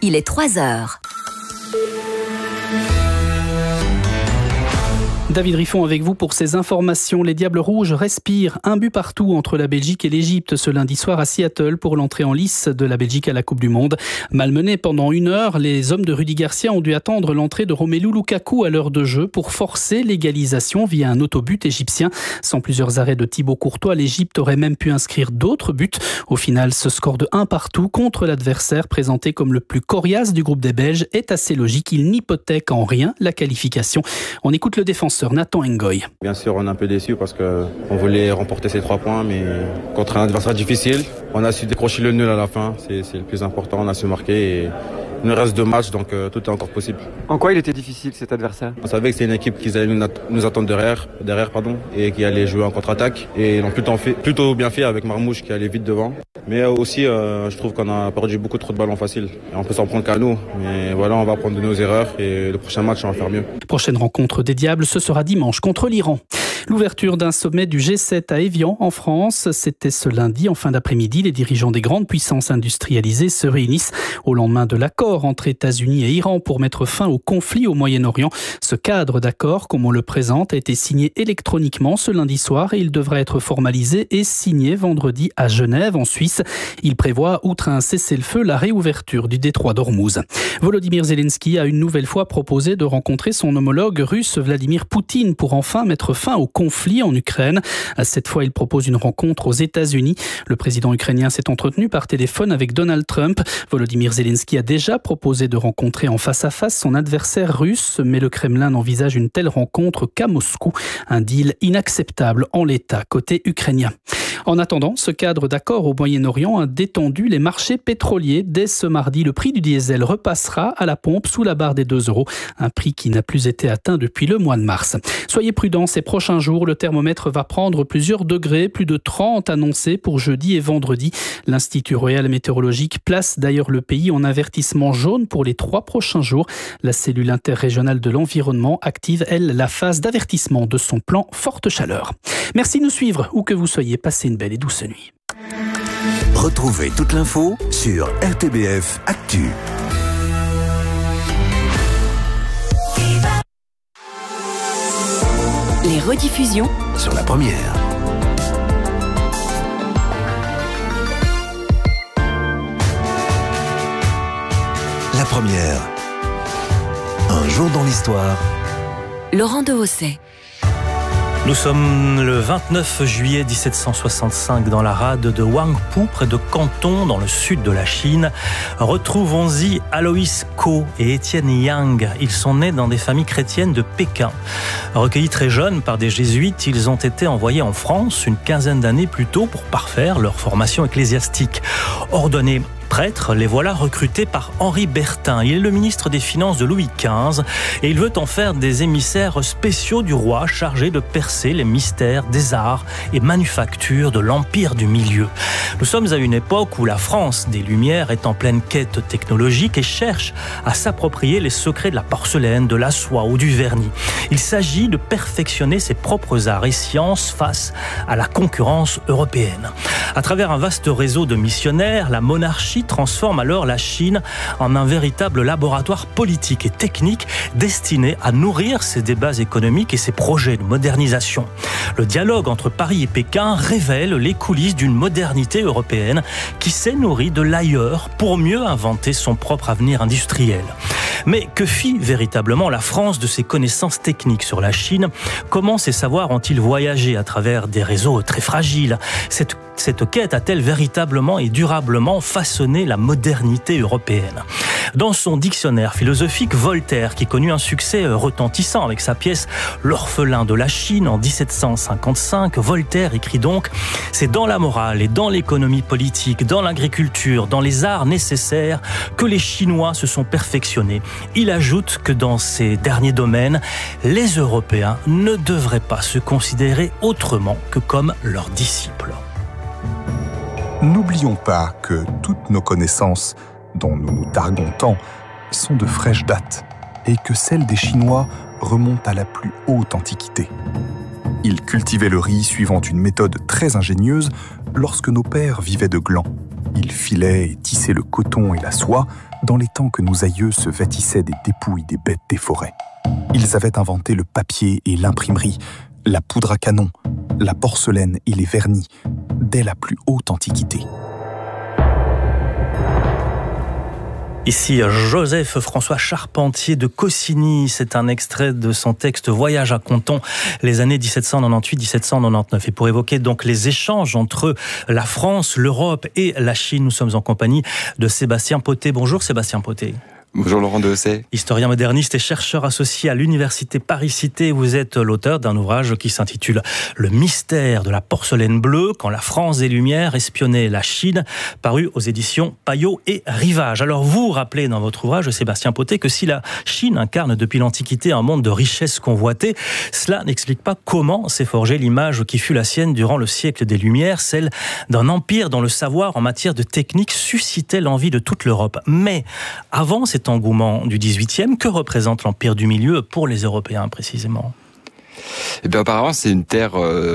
il est 3h. David Riffon avec vous pour ces informations. Les Diables Rouges respirent. Un but partout entre la Belgique et l'Égypte ce lundi soir à Seattle pour l'entrée en lice de la Belgique à la Coupe du Monde. Malmenés pendant 1 heure, les hommes de Rudy Garcia ont dû attendre l'entrée de Romelu Lukaku à l'heure de jeu pour forcer l'égalisation via un autobut égyptien. Sans plusieurs arrêts de Thibaut Courtois, l'Égypte aurait même pu inscrire d'autres buts. Au final, ce score de 1 partout contre l'adversaire présenté comme le plus coriace du groupe des Belges est assez logique. Il n'hypothèque en rien la qualification. On écoute le défenseur Nathan Ngoy. Bien sûr, on est un peu déçu parce qu'on voulait remporter ces 3 points, mais contre un adversaire difficile, on a su décrocher le nul à la fin. C'est le plus important, on a su marquer. Et il nous reste 2 matchs, donc tout est encore possible. En quoi il était difficile cet adversaire ? On savait que c'est une équipe qui allait nous attendre derrière, et qui allait jouer en contre-attaque. Et ils l'ont plutôt bien fait avec Marmouche qui allait vite devant. Mais aussi, je trouve qu'on a perdu beaucoup trop de ballons faciles. Et on peut s'en prendre qu'à nous. Mais voilà, on va apprendre de nos erreurs et le prochain match, on va faire mieux. Prochaine rencontre des Diables, ce sera dimanche contre l'Iran. L'ouverture d'un sommet du G7 à Évian, en France, c'était ce lundi. En fin d'après-midi, les dirigeants des grandes puissances industrialisées se réunissent au lendemain de l'accord entre États-Unis et Iran pour mettre fin au conflit au Moyen-Orient. Ce cadre d'accord, comme on le présente, a été signé électroniquement ce lundi soir et il devrait être formalisé et signé vendredi à Genève, en Suisse. Il prévoit, outre un cessez-le-feu, la réouverture du détroit d'Ormuz. Volodymyr Zelensky a une nouvelle fois proposé de rencontrer son homologue russe Vladimir Poutine pour enfin mettre fin au conflit en Ukraine. Cette fois, il propose une rencontre aux États-Unis. Le président ukrainien s'est entretenu par téléphone avec Donald Trump. Volodymyr Zelensky a déjà proposé de rencontrer en face-à-face son adversaire russe, mais le Kremlin n'envisage une telle rencontre qu'à Moscou. Un deal inacceptable en l'état côté ukrainien. En attendant, ce cadre d'accord au Moyen-Orient a détendu les marchés pétroliers. Dès ce mardi, le prix du diesel repassera à la pompe sous la barre des 2 €, un prix qui n'a plus été atteint depuis le mois de mars. Soyez prudents, ces prochains jours, le thermomètre va prendre plusieurs degrés, plus de 30 annoncés pour jeudi et vendredi. L'Institut royal météorologique place d'ailleurs le pays en avertissement jaune pour les 3 prochains jours. La cellule interrégionale de l'environnement active, elle, la phase d'avertissement de son plan forte chaleur. Merci de nous suivre, où que vous soyez. Passez une belle et douce nuit. Retrouvez toute l'info sur RTBF Actu. Les rediffusions Sur la première. La première. Un jour dans l'histoire. Laurent Dehaussais. Nous sommes le 29 juillet 1765 dans la rade de Huangpu, près de Canton, dans le sud de la Chine. Retrouvons-y Alois Ko et Étienne Yang. Ils sont nés dans des familles chrétiennes de Pékin. Recueillis très jeunes par des jésuites, ils ont été envoyés en France une quinzaine d'années plus tôt pour parfaire leur formation ecclésiastique. Ordonnés prêtre, les voilà recrutés par Henri Bertin. Il est le ministre des Finances de Louis XV et il veut en faire des émissaires spéciaux du roi chargés de percer les mystères des arts et manufactures de l'Empire du Milieu. Nous sommes à une époque où la France des Lumières est en pleine quête technologique et cherche à s'approprier les secrets de la porcelaine, de la soie ou du vernis. Il s'agit de perfectionner ses propres arts et sciences face à la concurrence européenne. À travers un vaste réseau de missionnaires, la monarchie transforme alors la Chine en un véritable laboratoire politique et technique destiné à nourrir ses débats économiques et ses projets de modernisation. Le dialogue entre Paris et Pékin révèle les coulisses d'une modernité européenne qui s'est nourrie de l'ailleurs pour mieux inventer son propre avenir industriel. Mais que fit véritablement la France de ses connaissances techniques sur la Chine ? Comment ces savoirs ont-ils voyagé à travers des réseaux très fragiles ? Cette quête a-t-elle véritablement et durablement façonné la modernité européenne ? Dans son dictionnaire philosophique, Voltaire, qui connut un succès retentissant avec sa pièce « L'orphelin de la Chine » en 1755, Voltaire écrit donc « C'est dans la morale et dans l'économie politique, dans l'agriculture, dans les arts nécessaires que les Chinois se sont perfectionnés. » Il ajoute que dans ces derniers domaines, les Européens ne devraient pas se considérer autrement que comme leurs disciples. N'oublions pas que toutes nos connaissances, dont nous nous targuons tant, sont de fraîche date et que celles des Chinois remontent à la plus haute antiquité. Ils cultivaient le riz suivant une méthode très ingénieuse lorsque nos pères vivaient de glands. Ils filaient et tissaient le coton et la soie dans les temps que nos aïeux se vêtissaient des dépouilles des bêtes des forêts. Ils avaient inventé le papier et l'imprimerie, la poudre à canon, la porcelaine et les vernis, dès la plus haute antiquité. Ici, Joseph-François Charpentier de Caussigny. C'est un extrait de son texte « Voyage à Compton », les années 1798-1799. Et pour évoquer donc les échanges entre la France, l'Europe et la Chine, nous sommes en compagnie de Sébastien Pottet. Bonjour Sébastien Pottet. Bonjour Laurent de Hausset. Historien moderniste et chercheur associé à l'Université Paris-Cité. Vous êtes l'auteur d'un ouvrage qui s'intitule « Le mystère de la porcelaine bleue, quand la France des Lumières espionnait la Chine », paru aux éditions Payot et Rivage. Alors vous rappelez dans votre ouvrage, Sébastien Pottet, que si la Chine incarne depuis l'Antiquité un monde de richesse convoitée, cela n'explique pas comment s'est forgée l'image qui fut la sienne durant le siècle des Lumières, celle d'un empire dont le savoir en matière de technique suscitait l'envie de toute l'Europe. Mais avant cet engouement du XVIIIe, que représente l'Empire du Milieu pour les Européens précisément ? Eh bien, apparemment, c'est une terre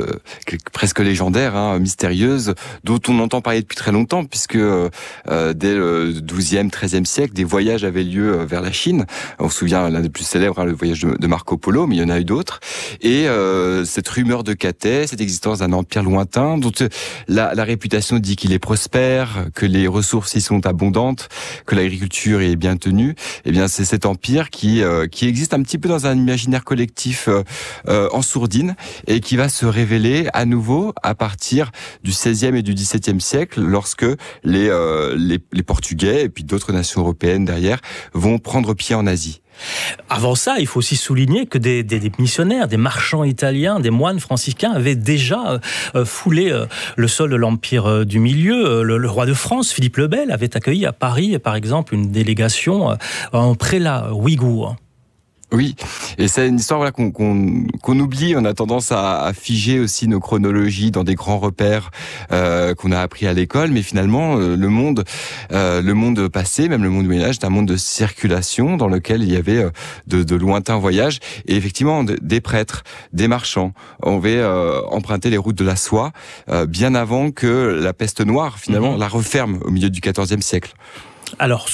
presque légendaire, mystérieuse, dont on entend parler depuis très longtemps, puisque dès le XIIe, XIIIe siècle, des voyages avaient lieu vers la Chine. On se souvient l'un des plus célèbres, le voyage de Marco Polo, mais il y en a eu d'autres. Et cette rumeur de Cathay, cette existence d'un empire lointain, dont la réputation dit qu'il est prospère, que les ressources y sont abondantes, que l'agriculture est bien tenue. Eh bien, c'est cet empire qui existe un petit peu dans un imaginaire collectif en sourdine et qui va se révéler à nouveau à partir du XVIe et du XVIIe siècle lorsque les Portugais et puis d'autres nations européennes derrière vont prendre pied en Asie. Avant ça, il faut aussi souligner que des missionnaires, des marchands italiens, des moines franciscains avaient déjà foulé le sol de l'Empire du Milieu. Le roi de France, Philippe le Bel, avait accueilli à Paris, par exemple, une délégation en prélat ouïghour. Oui, et c'est une histoire qu'on oublie. On a tendance à figer aussi nos chronologies dans des grands repères qu'on a appris à l'école, mais finalement le monde passé, même le monde du Moyen-Âge, est un monde de circulation dans lequel il y avait de lointains voyages et effectivement des prêtres, des marchands. On avait emprunté les routes de la soie bien avant que la peste noire finalement la referme au milieu du XIVe siècle. Alors,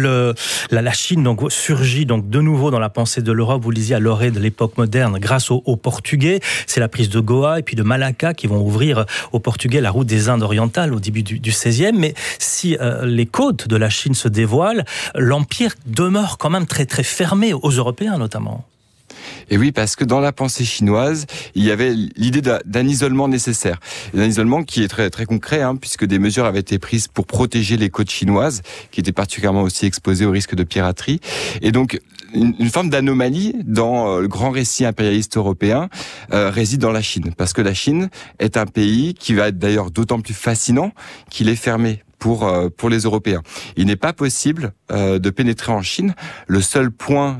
la Chine donc surgit donc de nouveau dans la pensée de l'Europe. Vous le disiez, à l'orée de l'époque moderne, grâce aux Portugais. C'est la prise de Goa et puis de Malacca qui vont ouvrir aux Portugais la route des Indes orientales au début du XVIe. Mais si les côtes de la Chine se dévoilent, l'empire demeure quand même très très fermé aux Européens notamment. Et oui, parce que dans la pensée chinoise, il y avait l'idée d'un isolement nécessaire. Un isolement qui est très, très concret, puisque des mesures avaient été prises pour protéger les côtes chinoises, qui étaient particulièrement aussi exposées au risque de piraterie. Et donc, une forme d'anomalie dans le grand récit impérialiste européen réside dans la Chine. Parce que la Chine est un pays qui va être d'ailleurs d'autant plus fascinant qu'il est fermé pour les Européens. Il n'est pas possible de pénétrer en Chine. Le seul point,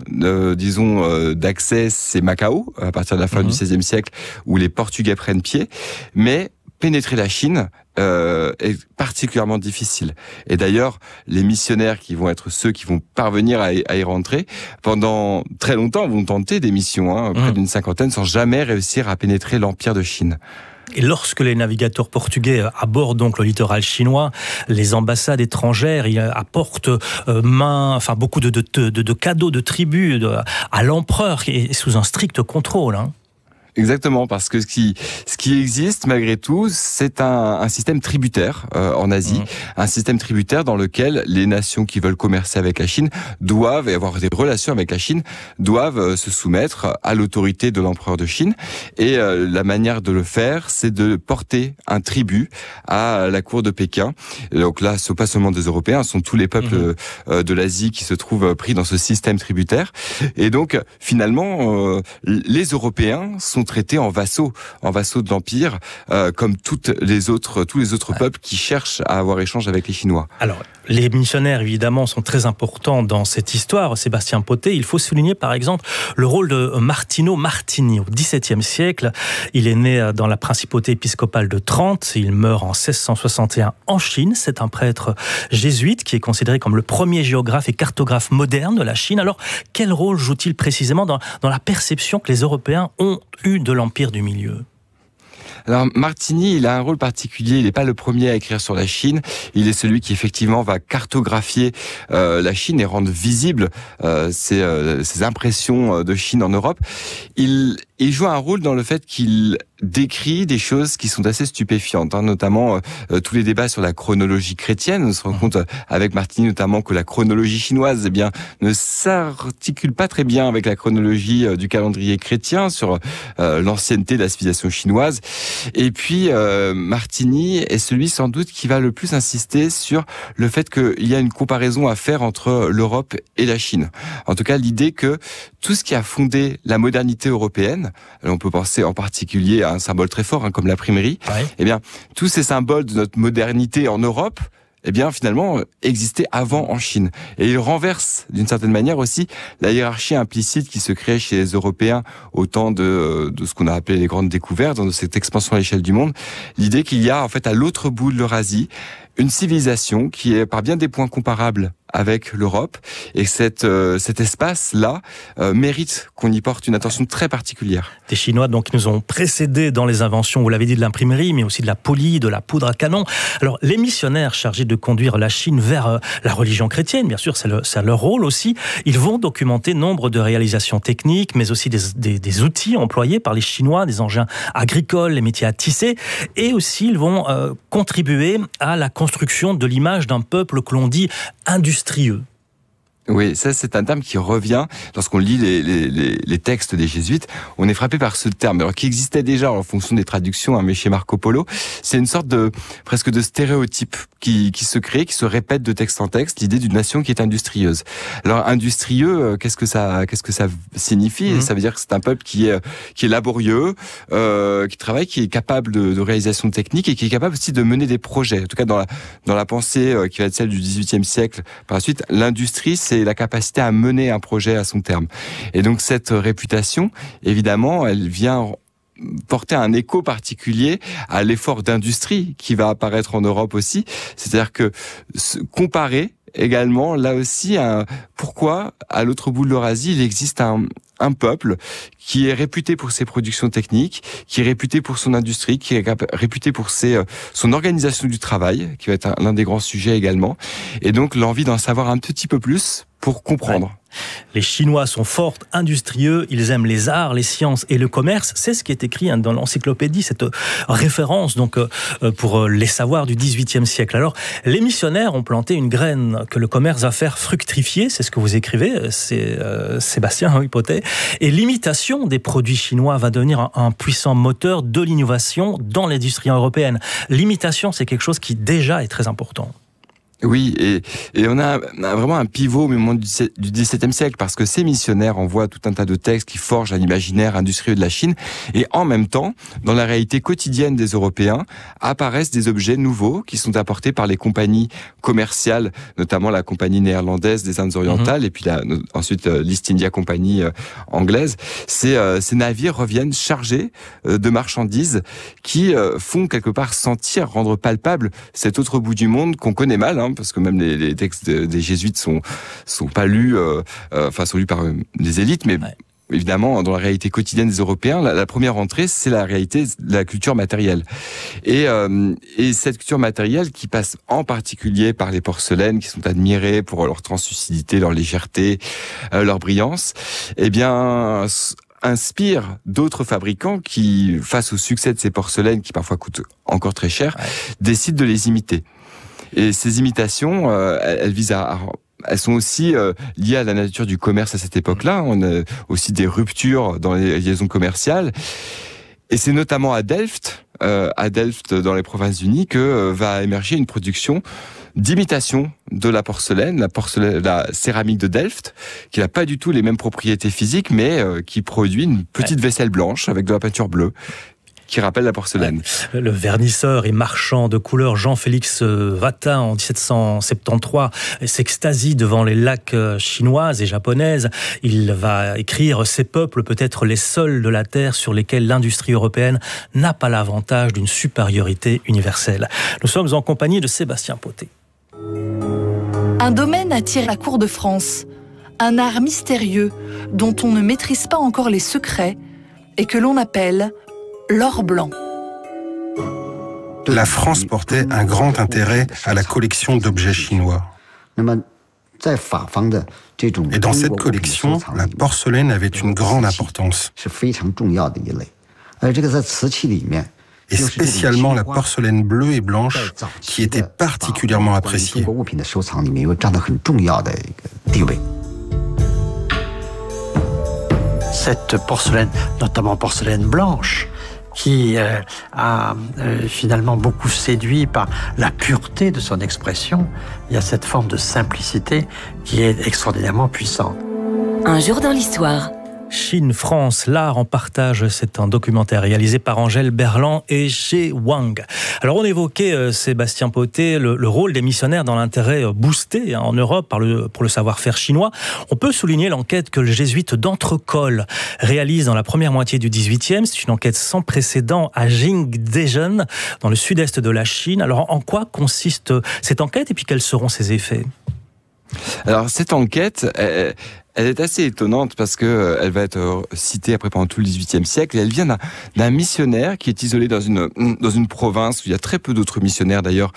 d'accès, c'est Macao, à partir de la fin du XVIe siècle, où les Portugais prennent pied. Mais pénétrer la Chine est particulièrement difficile. Et d'ailleurs, les missionnaires qui vont être ceux qui vont parvenir à y rentrer, pendant très longtemps, vont tenter des missions, près d'une cinquantaine, sans jamais réussir à pénétrer l'Empire de Chine. Et lorsque les navigateurs portugais abordent donc le littoral chinois, les ambassades étrangères apportent beaucoup de cadeaux, de tribus à l'empereur qui est sous un strict contrôle. Exactement, parce que ce qui existe malgré tout, c'est un système tributaire en Asie, un système tributaire dans lequel les nations qui veulent commercer avec la Chine doivent, et avoir des relations avec la Chine, doivent se soumettre à l'autorité de l'empereur de Chine. Et la manière de le faire, c'est de porter un tribut à la cour de Pékin. Et donc là, ce sont pas seulement des Européens, ce sont tous les peuples de l'Asie qui se trouvent pris dans ce système tributaire. Et donc, finalement, les Européens sont traités en vassaux de l'Empire, comme tous les autres peuples qui cherchent à avoir échange avec les Chinois. Alors, les missionnaires, évidemment, sont très importants dans cette histoire. Sébastien Pottet, il faut souligner, par exemple, le rôle de Martino Martini. Au XVIIe siècle, il est né dans la principauté épiscopale de Trente. Il meurt en 1661 en Chine. C'est un prêtre jésuite qui est considéré comme le premier géographe et cartographe moderne de la Chine. Alors, quel rôle joue-t-il précisément dans la perception que les Européens ont eue de l'Empire du Milieu ? Alors Martini, il a un rôle particulier. Il n'est pas le premier à écrire sur la Chine. Il est celui qui effectivement va cartographier la Chine et rendre visible ses impressions de Chine en Europe. Il joue un rôle dans le fait qu'il décrit des choses qui sont assez stupéfiantes, notamment tous les débats sur la chronologie chrétienne. On se rend compte avec Martini notamment que la chronologie chinoise, ne s'articule pas très bien avec la chronologie du calendrier chrétien sur l'ancienneté de la civilisation chinoise. Et puis Martini est celui sans doute qui va le plus insister sur le fait qu'il y a une comparaison à faire entre l'Europe et la Chine. En tout cas, l'idée que tout ce qui a fondé la modernité européenne, on peut penser en particulier à un symbole très fort comme l'imprimerie, tous ces symboles de notre modernité en Europe, finalement, existaient avant en Chine. Et il renverse, d'une certaine manière aussi, la hiérarchie implicite qui se créait chez les Européens au temps de ce qu'on a appelé les grandes découvertes, de cette expansion à l'échelle du monde. L'idée qu'il y a, en fait, à l'autre bout de l'Eurasie, une civilisation qui est par bien des points comparables avec l'Europe, et cet espace-là mérite qu'on y porte une attention très particulière. Des Chinois donc qui nous ont précédés dans les inventions, vous l'avez dit, de l'imprimerie, mais aussi de la polie, de la poudre à canon. Alors les missionnaires chargés de conduire la Chine vers la religion chrétienne, bien sûr, c'est leur rôle aussi. Ils vont documenter nombre de réalisations techniques, mais aussi des outils employés par les Chinois, des engins agricoles, les métiers à tisser, et aussi ils vont contribuer à la construction de l'image d'un peuple que l'on dit industrieux. Oui, ça c'est un terme qui revient lorsqu'on lit les textes des jésuites. On est frappé par ce terme, alors qui existait déjà en fonction des traductions, mais chez Marco Polo, c'est une sorte presque de stéréotype qui se crée, qui se répète de texte en texte, l'idée d'une nation qui est industrieuse. Alors industrieux, qu'est-ce que ça signifie? Ça veut dire que c'est un peuple qui est laborieux, qui travaille, qui est capable de réalisation technique et qui est capable aussi de mener des projets. En tout cas dans la pensée qui va être celle du XVIIIe siècle. Par la suite, l'industrie, c'est la capacité à mener un projet à son terme. Et donc cette réputation, évidemment, elle vient porter un écho particulier à l'effort d'industrie qui va apparaître en Europe aussi. C'est-à-dire que comparer également, là aussi, pourquoi à l'autre bout de l'Eurasie, il existe un peuple qui est réputé pour ses productions techniques, qui est réputé pour son industrie, qui est réputé pour son organisation du travail, qui va être l'un des grands sujets également. Et donc l'envie d'en savoir un petit peu plus pour comprendre. Ouais. Les Chinois sont forts, industrieux, ils aiment les arts, les sciences et le commerce. C'est ce qui est écrit dans l'encyclopédie, cette référence donc pour les savoirs du XVIIIe siècle. Alors, les missionnaires ont planté une graine que le commerce va faire fructifier, c'est ce que vous écrivez, c'est Sébastien Hypothé. Et l'imitation des produits chinois va devenir un puissant moteur de l'innovation dans l'industrie européenne. L'imitation, c'est quelque chose qui déjà est très important. Oui, et on a vraiment un pivot au moment du XVIIe siècle, parce que ces missionnaires envoient tout un tas de textes qui forgent l'imaginaire industrieux de la Chine, et en même temps, dans la réalité quotidienne des Européens, apparaissent des objets nouveaux qui sont apportés par les compagnies commerciales, notamment la compagnie néerlandaise des Indes orientales, et puis ensuite l'East India Company anglaise. Ces navires reviennent chargés de marchandises qui font quelque part sentir, rendre palpable cet autre bout du monde qu'on connaît mal, parce que même les textes des jésuites sont pas lus, sont lus par les élites, mais évidemment, dans la réalité quotidienne des Européens, la première entrée, c'est la réalité de la culture matérielle. Et cette culture matérielle qui passe en particulier par les porcelaines qui sont admirées pour leur translucidité, leur légèreté, leur brillance, inspire d'autres fabricants qui, face au succès de ces porcelaines qui parfois coûtent encore très cher, décident de les imiter. Et ces imitations, elles sont aussi liées à la nature du commerce à cette époque-là. On a aussi des ruptures dans les liaisons commerciales. Et c'est notamment à Delft dans les Provinces-Unies, que va émerger une production d'imitation de la porcelaine, la céramique de Delft, qui n'a pas du tout les mêmes propriétés physiques, mais qui produit une petite vaisselle blanche avec de la peinture bleue, qui rappelle la porcelaine. Le vernisseur et marchand de couleurs Jean-Félix Vatin, en 1773, s'extasie devant les lacs chinoises et japonaises. Il va écrire « Ces peuples, peut-être les seuls de la Terre sur lesquels l'industrie européenne n'a pas l'avantage d'une supériorité universelle ». Nous sommes en compagnie de Sébastien Hypothé. Un domaine attire la cour de France, un art mystérieux dont on ne maîtrise pas encore les secrets et que l'on appelle l'or blanc. La France portait un grand intérêt à la collection d'objets chinois. Et dans cette collection, la porcelaine avait une grande importance. Et spécialement la porcelaine bleue et blanche qui était particulièrement appréciée. Cette porcelaine, notamment porcelaine blanche, qui a finalement beaucoup séduit par la pureté de son expression, il y a cette forme de simplicité qui est extraordinairement puissante. Un jour dans l'histoire. Chine, France, l'art en partage, c'est un documentaire réalisé par Angèle Berland et Zhe Wang. Alors on évoquait, Sébastien Pottet, le rôle des missionnaires dans l'intérêt boosté en Europe pour le savoir-faire chinois. On peut souligner l'enquête que le jésuite d'Entrecoll réalise dans la première moitié du XVIIIe. C'est une enquête sans précédent à Jingdezhen, dans le sud-est de la Chine. Alors en quoi consiste cette enquête et puis quels seront ses effets ? Alors cette enquête, elle est assez étonnante parce que elle va être citée après pendant tout le XVIIIe siècle. Et elle vient d'un missionnaire qui est isolé dans une province où il y a très peu d'autres missionnaires d'ailleurs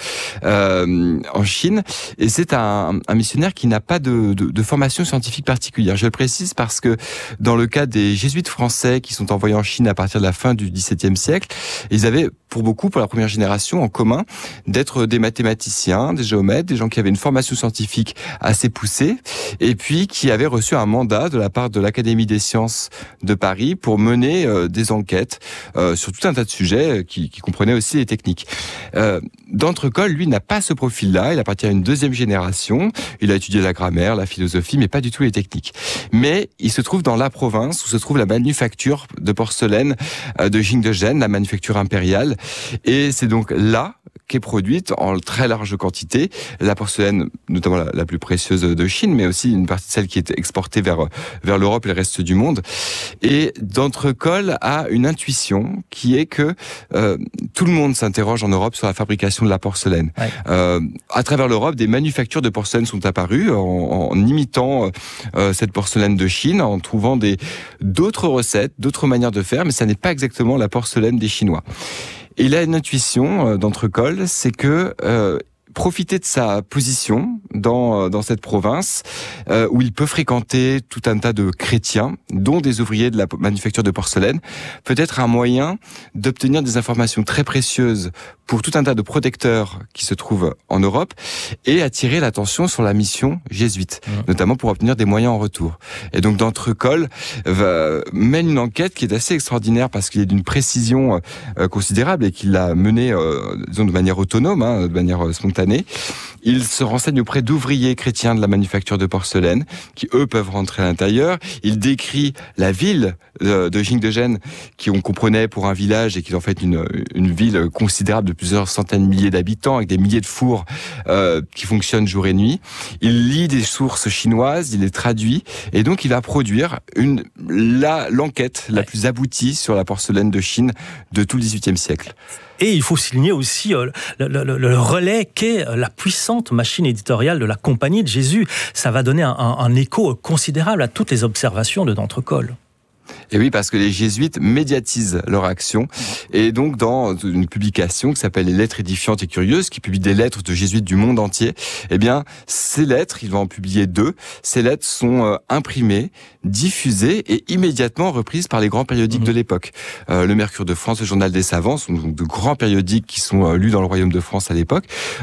en Chine. Et c'est un missionnaire qui n'a pas de formation scientifique particulière. Je le précise parce que dans le cas des jésuites français qui sont envoyés en Chine à partir de la fin du XVIIe siècle, ils avaient pour la première génération en commun d'être des mathématiciens, des géomètres, des gens qui avaient une formation scientifique assez poussée et puis qui avaient reçu un mandat de la part de l'Académie des sciences de Paris pour mener des enquêtes sur tout un tas de sujets qui comprenaient aussi les techniques. D'Entrecoll, lui, n'a pas ce profil-là. Il appartient à une deuxième génération. Il a étudié la grammaire, la philosophie, mais pas du tout les techniques. Mais il se trouve dans la province où se trouve la manufacture de porcelaine de Jingdezhen, la manufacture impériale. Et c'est donc là qu'est produite en très large quantité la porcelaine, notamment la plus précieuse de Chine, mais aussi une partie de celle qui est exportée vers l'Europe et le reste du monde. Et d'Entrecoll a une intuition qui est que tout le monde s'interroge en Europe sur la fabrication de la porcelaine. Ouais. À travers l'Europe, des manufactures de porcelaine sont apparues en imitant cette porcelaine de Chine, en trouvant d'autres recettes, d'autres manières de faire, mais ça n'est pas exactement la porcelaine des Chinois. Et il a une intuition d'Entrecoll, c'est que profiter de sa position dans cette province où il peut fréquenter tout un tas de chrétiens, dont des ouvriers de la manufacture de porcelaine, peut être un moyen d'obtenir des informations très précieuses pour tout un tas de protecteurs qui se trouvent en Europe et attirer l'attention sur la mission jésuite, notamment pour obtenir des moyens en retour. Et donc d'Entrecoll mène une enquête qui est assez extraordinaire parce qu'il est d'une précision considérable et qu'il l'a menée disons de manière autonome, de manière spontanée. Il se renseigne auprès d'ouvriers chrétiens de la manufacture de porcelaine qui, eux, peuvent rentrer à l'intérieur. Il décrit la ville de Jingdezhen qu'on comprenait pour un village et qui est en fait une ville considérable de plusieurs centaines de milliers d'habitants avec des milliers de fours qui fonctionnent jour et nuit. Il lit des sources chinoises, il les traduit et donc il va produire l'enquête la plus aboutie sur la porcelaine de Chine de tout le XVIIIe siècle. Et il faut souligner aussi le relais qu'est la puissante machine éditoriale de la Compagnie de Jésus. Ça va donner un écho considérable à toutes les observations de d'Entrecoll. Et oui, parce que les jésuites médiatisent leur action. Et donc, dans une publication qui s'appelle Les Lettres édifiantes et curieuses, qui publie des lettres de jésuites du monde entier, eh bien, ces lettres, ils vont en publier 2. Ces lettres sont imprimées, diffusées et immédiatement reprises par les grands périodiques de l'époque. Le Mercure de France, le Journal des Savants, sont donc de grands périodiques qui sont lus dans le Royaume de France à l'époque,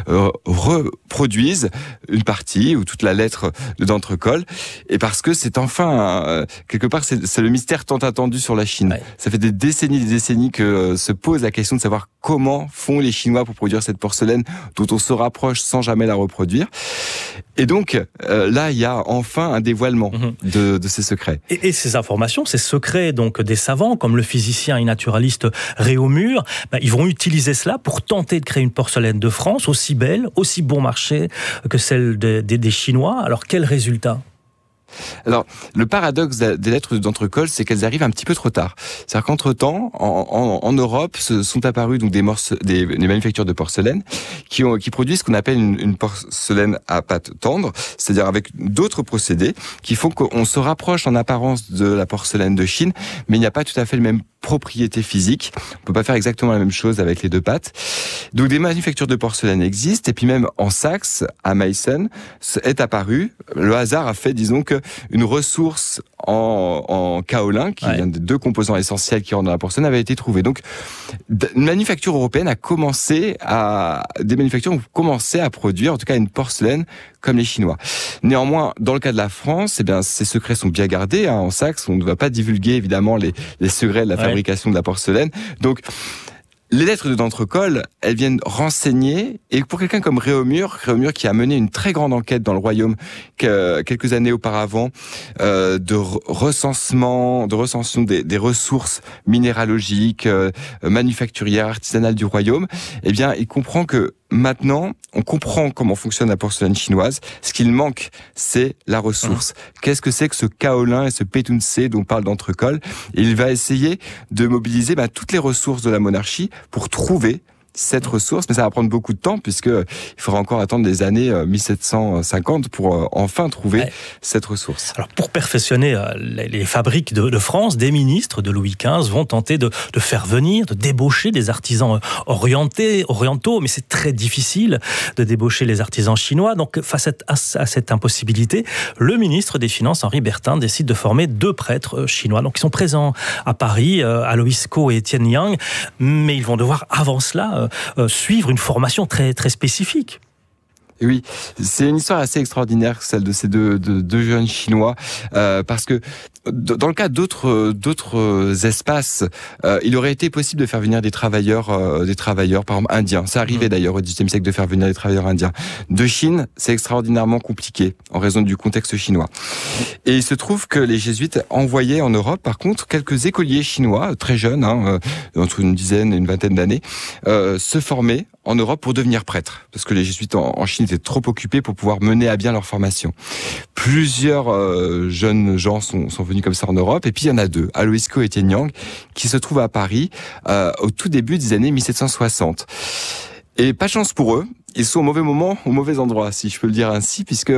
reproduisent une partie ou toute la lettre d'Entrecoll. Et parce que c'est enfin, quelque part, c'est le mystère tant attendu sur la Chine. Ouais. Ça fait des décennies que se pose la question de savoir comment font les Chinois pour produire cette porcelaine dont on se rapproche sans jamais la reproduire. Et donc, là, il y a enfin un dévoilement de ces secrets. Et ces informations, ces secrets donc des savants, comme le physicien et naturaliste Réaumur, ils vont utiliser cela pour tenter de créer une porcelaine de France aussi belle, aussi bon marché que celle des Chinois. Alors, quel résultat ? Alors, le paradoxe des lettres d'Entrecoll, c'est qu'elles arrivent un petit peu trop tard. C'est-à-dire qu'entre-temps, en Europe, sont apparues donc des manufactures de porcelaine qui produisent ce qu'on appelle une porcelaine à pâte tendre, c'est-à-dire avec d'autres procédés qui font qu'on se rapproche en apparence de la porcelaine de Chine, mais il n'y a pas tout à fait le même propriétés physiques. On peut pas faire exactement la même chose avec les deux pattes. Donc des manufactures de porcelaine existent, et puis même en Saxe, à Meissen, est apparu. Le hasard a fait, disons, que une ressource en kaolin, qui est un des deux composants essentiels qui rentrent dans la porcelaine, avait été trouvée. Donc une manufacture européenne des manufactures ont commencé à produire, en tout cas, une porcelaine comme les Chinois. Néanmoins, dans le cas de la France, ces secrets sont bien gardés. En Saxe, on ne va pas divulguer évidemment les secrets de la fabrication de la porcelaine. Donc, les lettres d'Entrecol, elles viennent renseigner, et pour quelqu'un comme Réaumur qui a mené une très grande enquête dans le royaume quelques années auparavant, de recensement des ressources minéralogiques, manufacturières, artisanales du royaume, eh bien, il comprend que maintenant, on comprend comment fonctionne la porcelaine chinoise. Ce qu'il manque, c'est la ressource. Qu'est-ce que c'est que ce kaolin et ce pétunse dont parle d'Entrecol? Et il va essayer de mobiliser toutes les ressources de la monarchie pour trouver cette ressource, mais ça va prendre beaucoup de temps, puisque il faudra encore attendre les années 1750 pour enfin trouver cette ressource. Alors, pour perfectionner les fabriques de France, des ministres de Louis XV vont tenter de faire venir, de débaucher des artisans orientaux, mais c'est très difficile de débaucher les artisans chinois. Donc, face à cette impossibilité, le ministre des Finances, Henri Bertin, décide de former 2 prêtres chinois. Donc, ils sont présents à Paris, Alois Ko et Tian Yang, mais ils vont devoir, avant cela, suivre une formation très, très spécifique. Et oui, c'est une histoire assez extraordinaire, celle de ces deux jeunes Chinois, parce que dans le cas d'autres espaces, il aurait été possible de faire venir des travailleurs, par exemple indiens. Ça arrivait d'ailleurs au XVIIIe siècle de faire venir des travailleurs indiens. De Chine, c'est extraordinairement compliqué en raison du contexte chinois. Et il se trouve que les jésuites envoyaient en Europe, par contre, quelques écoliers chinois très jeunes, entre une dizaine et une vingtaine d'années, se former en Europe pour devenir prêtres, parce que les jésuites en Chine étaient trop occupés pour pouvoir mener à bien leur formation. Plusieurs jeunes gens sont venus comme ça en Europe, et puis il y en a 2, Alois Ko et Tian Yang, qui se trouvent à Paris au tout début des années 1760. Et pas de chance pour eux, ils sont au mauvais moment, au mauvais endroit, si je peux le dire ainsi, puisque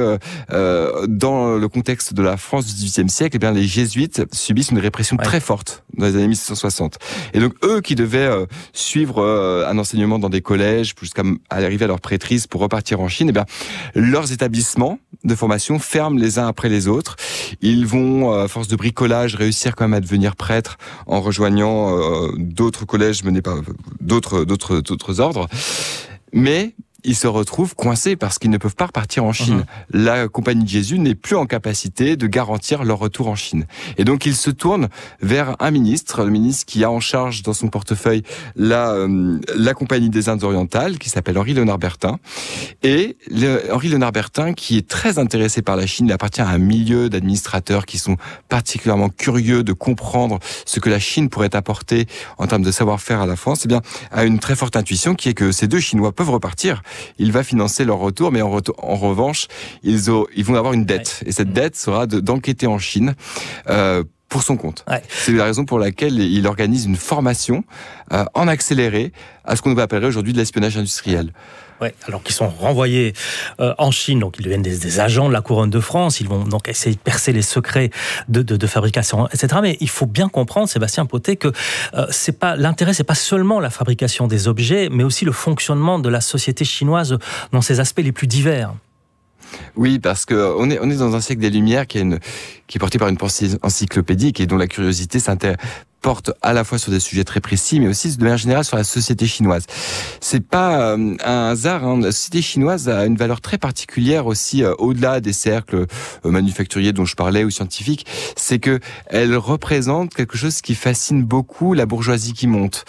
dans le contexte de la France du XVIIIe siècle, eh bien, les jésuites subissent une répression très forte dans les années 1760. Et donc, eux qui devaient suivre un enseignement dans des collèges jusqu'à arriver à leur prêtrise pour repartir en Chine, eh bien, leurs établissements de formation ferment les uns après les autres. Ils vont, à force de bricolage, réussir quand même à devenir prêtres en rejoignant d'autres collèges menés par d'autres ordres. Mais ils se retrouvent coincés parce qu'ils ne peuvent pas repartir en Chine. La Compagnie de Jésus n'est plus en capacité de garantir leur retour en Chine. Et donc, ils se tournent vers un ministre, le ministre qui a en charge dans son portefeuille la Compagnie des Indes orientales, qui s'appelle Henri-Léonard Bertin. Et Henri-Léonard Bertin, qui est très intéressé par la Chine, il appartient à un milieu d'administrateurs qui sont particulièrement curieux de comprendre ce que la Chine pourrait apporter en termes de savoir-faire à la France, eh bien, a une très forte intuition qui est que ces 2 Chinois peuvent repartir. Il va financer leur retour, mais en revanche, ils vont avoir une dette. Et cette dette sera d'enquêter en Chine pour son compte. C'est la raison pour laquelle il organise une formation en accéléré à ce qu'on appellerait aujourd'hui de l'espionnage industriel. Ouais, alors qu'ils sont renvoyés en Chine, donc ils deviennent des agents de la couronne de France, ils vont donc essayer de percer les secrets de fabrication, etc. Mais il faut bien comprendre, Sébastien Pottet, que l'intérêt, c'est pas seulement la fabrication des objets, mais aussi le fonctionnement de la société chinoise dans ses aspects les plus divers. Oui, parce que on est dans un siècle des Lumières qui est porté par une pensée encyclopédique et dont la curiosité porte à la fois sur des sujets très précis, mais aussi de manière générale sur la société chinoise. C'est pas un hasard, la société chinoise a une valeur très particulière aussi au-delà des cercles manufacturiers dont je parlais ou scientifiques. C'est que elle représente quelque chose qui fascine beaucoup la bourgeoisie qui monte.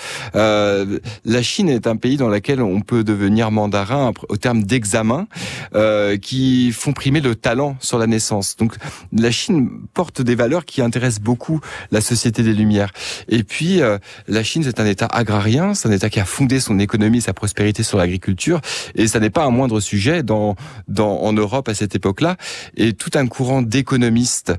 La Chine est un pays dans lequel on peut devenir mandarin au terme d'examens qui font primer le talent sur la naissance. Donc la Chine porte des valeurs qui intéressent beaucoup la société des Lumières. Et puis, la Chine, c'est un État agrarien, c'est un État qui a fondé son économie, sa prospérité sur l'agriculture, et ça n'est pas un moindre sujet en Europe à cette époque-là. Et tout un courant d'économistes,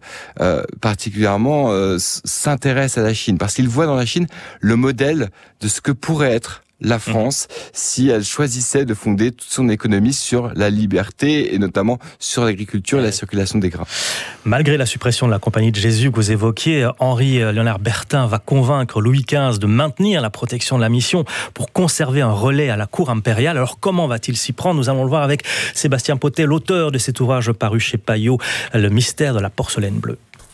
particulièrement, s'intéresse à la Chine, parce qu'ils voient dans la Chine le modèle de ce que pourrait être la France si elle choisissait de fonder toute son économie sur la liberté et notamment sur l'agriculture et la circulation des grains. Malgré la suppression de la Compagnie de Jésus que vous évoquiez, Henri-Léonard Bertin va convaincre Louis XV de maintenir la protection de la mission pour conserver un relais à la cour impériale. Alors comment va-t-il s'y prendre? Nous allons le voir avec Sébastien Pottet, l'auteur de cet ouvrage paru chez Payot, Le mystère de la porcelaine bleue.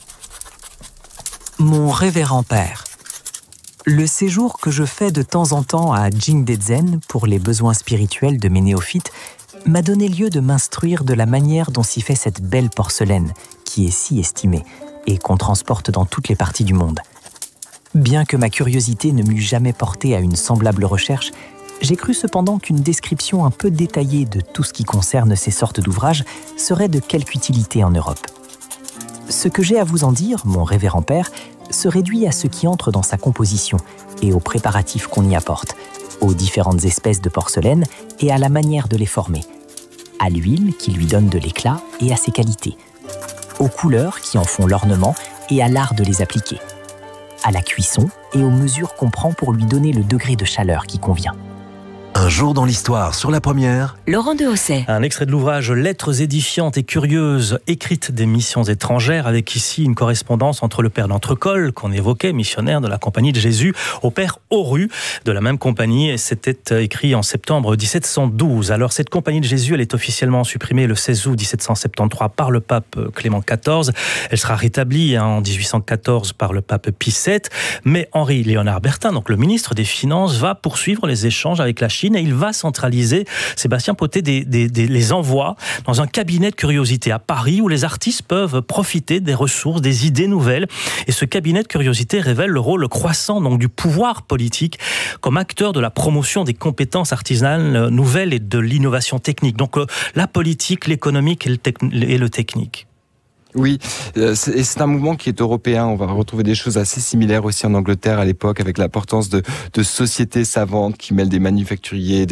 Mon révérend père. Le séjour que je fais de temps en temps à Jingdezhen pour les besoins spirituels de mes néophytes m'a donné lieu de m'instruire de la manière dont s'y fait cette belle porcelaine qui est si estimée et qu'on transporte dans toutes les parties du monde. Bien que ma curiosité ne m'eût jamais porté à une semblable recherche, j'ai cru cependant qu'une description un peu détaillée de tout ce qui concerne ces sortes d'ouvrages serait de quelque utilité en Europe. Ce que j'ai à vous en dire, mon révérend père, se réduit à ce qui entre dans sa composition et aux préparatifs qu'on y apporte, aux différentes espèces de porcelaine et à la manière de les former, à l'huile qui lui donne de l'éclat et à ses qualités, aux couleurs qui en font l'ornement et à l'art de les appliquer, à la cuisson et aux mesures qu'on prend pour lui donner le degré de chaleur qui convient. Un jour dans l'histoire sur la première. Laurent Dehosset. Un extrait de l'ouvrage Lettres édifiantes et curieuses, écrites des missions étrangères, avec ici une correspondance entre le père d'Entrecolle, qu'on évoquait, missionnaire de la Compagnie de Jésus, au père Auru de la même compagnie, et c'était écrit en septembre 1712. Alors cette Compagnie de Jésus, elle est officiellement supprimée le 16 août 1773 par le pape Clément XIV. Elle sera rétablie en 1814 par le pape Pie VII, mais Henri-Léonard Bertin, donc le ministre des Finances, va poursuivre les échanges avec la Chine et il va centraliser, Sébastien Pottet, les envois dans un cabinet de curiosité à Paris où les artistes peuvent profiter des ressources, des idées nouvelles. Et ce cabinet de curiosité révèle le rôle croissant donc, du pouvoir politique comme acteur de la promotion des compétences artisanales nouvelles et de l'innovation technique. Donc la politique, l'économique et le technique. Oui, c'est un mouvement qui est européen. On va retrouver des choses assez similaires aussi en Angleterre à l'époque, avec l'importance de sociétés savantes qui mêlent des manufacturiers,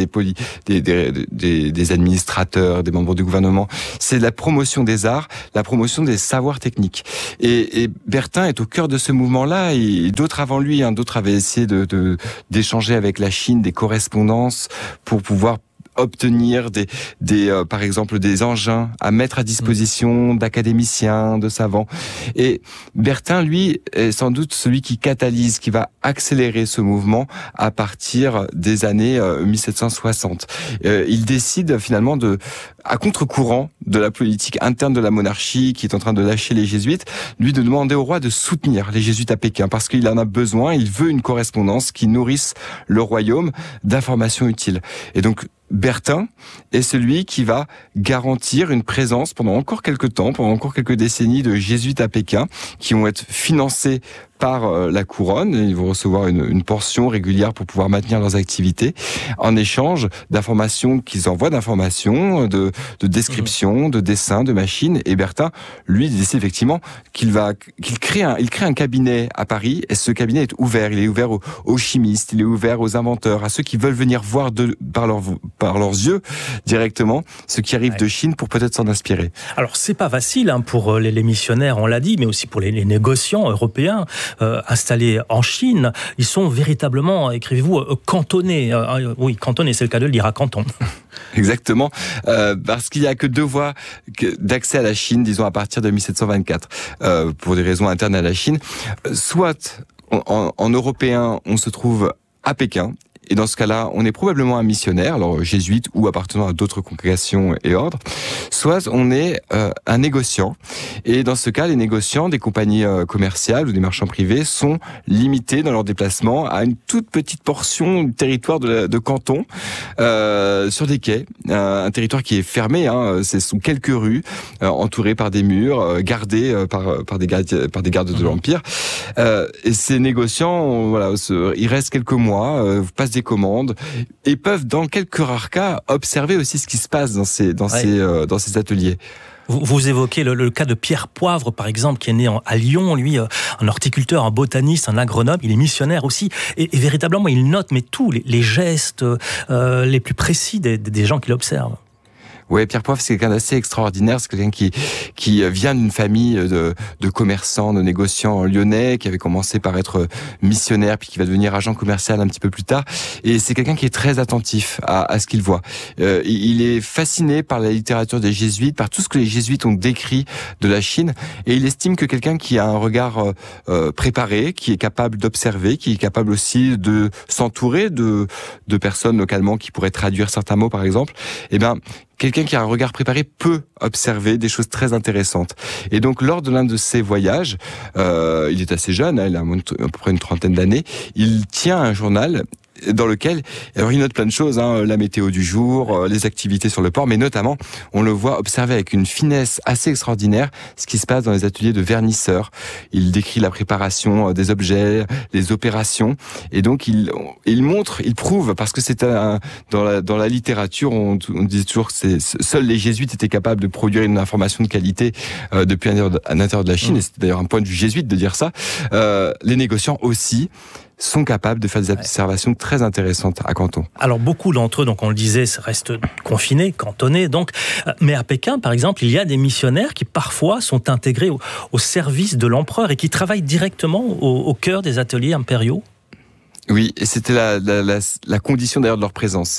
des administrateurs, des membres du gouvernement. C'est la promotion des arts, la promotion des savoirs techniques. Et Bertin est au cœur de ce mouvement-là, et d'autres avant lui, d'autres avaient essayé d'échanger avec la Chine des correspondances pour pouvoir obtenir par exemple des engins à mettre à disposition d'académiciens, de savants. Et Bertin, lui, est sans doute celui qui catalyse, qui va accélérer ce mouvement à partir des années 1760. Il décide finalement à contre-courant de la politique interne de la monarchie qui est en train de lâcher les jésuites, lui de demander au roi de soutenir les jésuites à Pékin parce qu'il en a besoin, il veut une correspondance qui nourrisse le royaume d'informations utiles. Et donc Bertin est celui qui va garantir une présence pendant encore quelques temps, pendant encore quelques décennies de jésuites à Pékin qui vont être financés par la couronne. Ils vont recevoir une portion régulière pour pouvoir maintenir leurs activités en échange d'informations qu'ils envoient, d'informations, de descriptions, de dessins, de machines. Et Bertin, lui, décide effectivement qu'il crée un cabinet à Paris et ce cabinet est ouvert. Il est ouvert aux chimistes, il est ouvert aux inventeurs, à ceux qui veulent venir voir par leurs yeux directement ce qui arrive de Chine pour peut-être s'en inspirer. Alors c'est pas facile pour les missionnaires, on l'a dit, mais aussi pour les négociants européens installés en Chine. Ils sont véritablement, écrivez-vous, cantonnés. Oui, cantonnés, c'est le cas de le dire, à Canton. Exactement, parce qu'il n'y a que deux voies d'accès à la Chine, disons à partir de 1724, pour des raisons internes à la Chine. Soit en européen, on se trouve à Pékin, et dans ce cas-là, on est probablement un missionnaire, alors jésuite ou appartenant à d'autres congrégations et ordres, soit on est un négociant. Et dans ce cas, les négociants des compagnies commerciales ou des marchands privés sont limités dans leur déplacement à une toute petite portion du territoire de Canton, sur des quais, un territoire qui est fermé, ce sont quelques rues entourées par des murs, gardées par des gardes de l'Empire. Et ces négociants, ils restent quelques mois, passent des commandes et peuvent, dans quelques rares cas, observer aussi ce qui se passe dans ces ateliers. Vous évoquez le cas de Pierre Poivre, par exemple, qui est né à Lyon, lui, un horticulteur, un botaniste, un agronome, il est missionnaire aussi, et véritablement, il note tous les gestes les plus précis des gens qui l'observent. Ouais, Pierre Poivre, c'est quelqu'un d'assez extraordinaire. C'est quelqu'un qui vient d'une famille de commerçants, de négociants lyonnais, qui avait commencé par être missionnaire, puis qui va devenir agent commercial un petit peu plus tard. Et c'est quelqu'un qui est très attentif à ce qu'il voit. Il est fasciné par la littérature des jésuites, par tout ce que les jésuites ont décrit de la Chine. Et il estime que quelqu'un qui a un regard préparé, qui est capable d'observer, qui est capable aussi de s'entourer de personnes localement qui pourraient traduire certains mots, par exemple, eh ben, quelqu'un qui a un regard préparé peut observer des choses très intéressantes. Et donc, lors de l'un de ses voyages, il est assez jeune, il a à peu près une trentaine d'années, il tient un journal dans lequel, alors il note plein de choses, la météo du jour, les activités sur le port, mais notamment, on le voit observer avec une finesse assez extraordinaire ce qui se passe dans les ateliers de vernisseurs. Il décrit la préparation des objets, les opérations, et donc il prouve, parce que c'est dans la littérature, on disait toujours que seuls les jésuites étaient capables de produire une information de qualité depuis à l'intérieur de la Chine, et c'est d'ailleurs un point de vue jésuite de dire ça. Les négociants aussi sont capables de faire des observations très intéressantes à Canton. Alors beaucoup d'entre eux, donc on le disait, restent confinés, cantonnés, donc. Mais à Pékin, par exemple, il y a des missionnaires qui parfois sont intégrés au service de l'empereur et qui travaillent directement au cœur des ateliers impériaux. Oui, et c'était la condition d'ailleurs de leur présence.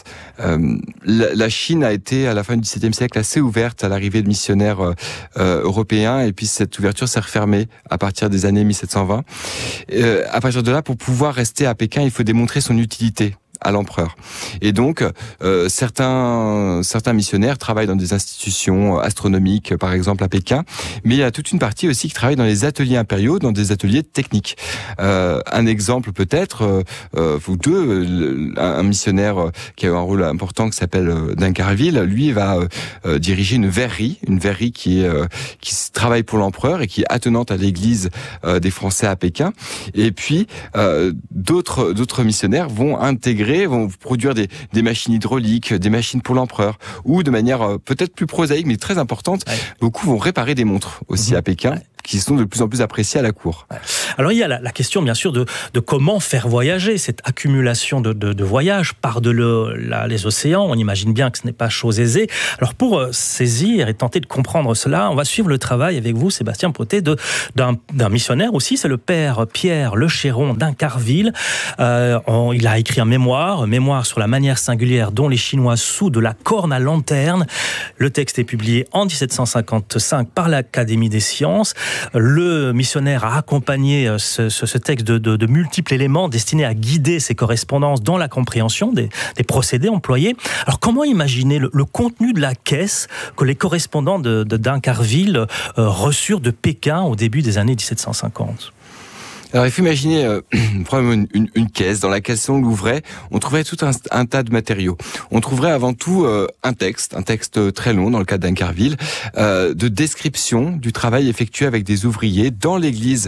La Chine a été à la fin du XVIIe siècle assez ouverte à l'arrivée de missionnaires européens, et puis cette ouverture s'est refermée à partir des années 1720. À partir de là, pour pouvoir rester à Pékin, il faut démontrer son utilité à l'empereur. Et donc, certains missionnaires travaillent dans des institutions astronomiques, par exemple à Pékin, mais il y a toute une partie aussi qui travaille dans les ateliers impériaux, dans des ateliers techniques. Un exemple peut-être, ou deux, un missionnaire qui a eu un rôle important qui s'appelle d'Incarville, lui va diriger une verrerie qui travaille pour l'empereur et qui est attenante à l'église des Français à Pékin. Et puis, d'autres missionnaires vont produire des machines hydrauliques, des machines pour l'empereur, ou de manière peut-être plus prosaïque, mais très importante, beaucoup vont réparer des montres aussi à Pékin, qui sont de plus en plus appréciées à la cour. Alors il y a la question bien sûr de comment faire voyager cette accumulation de voyages les océans. On imagine bien que ce n'est pas chose aisée. Alors pour saisir et tenter de comprendre cela, on va suivre le travail avec vous, Sébastien Pottet, d'un missionnaire aussi, c'est le père Pierre Lechéron d'Incarville. Il a écrit un mémoire sur la manière singulière dont les Chinois soudent de la corne à lanterne. Le texte est publié en 1755 par l'Académie des sciences. Le missionnaire a accompagné ce texte de multiples éléments destinés à guider ses correspondances dans la compréhension des procédés employés. Alors comment imaginer le contenu de la caisse que les correspondants d'Incarville reçurent de Pékin au début des années 1750 ? Alors il faut imaginer une caisse dans laquelle si on l'ouvrait, on trouverait tout un tas de matériaux. On trouverait avant tout un texte très long dans le cas d'Incarville, de description du travail effectué avec des ouvriers dans l'église